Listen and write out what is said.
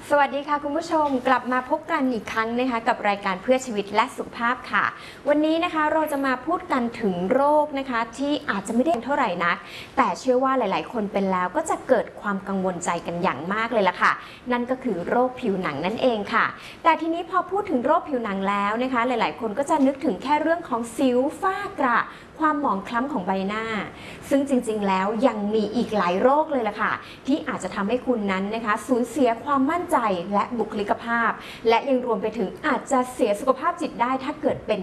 สวัสดีค่ะคุณผู้ชมกลับมาพบกันอีกครั้งนะคะกับรายการเพื่อชีวิตและสุขภาพค่ะวันนี้นะคะเราจะมาพูดกันถึงโรคนะคะที่อาจจะไม่ได้เท่าไหร่นักแต่เชื่อว่าหลายๆคนเป็นแล้วก็จะเกิดความกังวลใจกันอย่างมากเลยล่ะค่ะนั่นก็คือโรคผิวหนังนั่นเองค่ะแต่ทีนี้พอพูดถึงโรคผิวหนังแล้วนะคะหลายๆคนก็จะนึกถึงแค่เรื่องของสิวฝ้ากระความหมองคล้ำของใบหน้าซึ่งจริงๆแล้วยังมีอีกหลายโรคเลยล่ะค่ะที่อาจจะทำให้คุณนั้นนะคะสูญเสียความมั่นใจและบุคลิกภาพและยังรวมไปถึงอาจจะเสียสุขภาพจิตได้ถ้าเกิดเป็น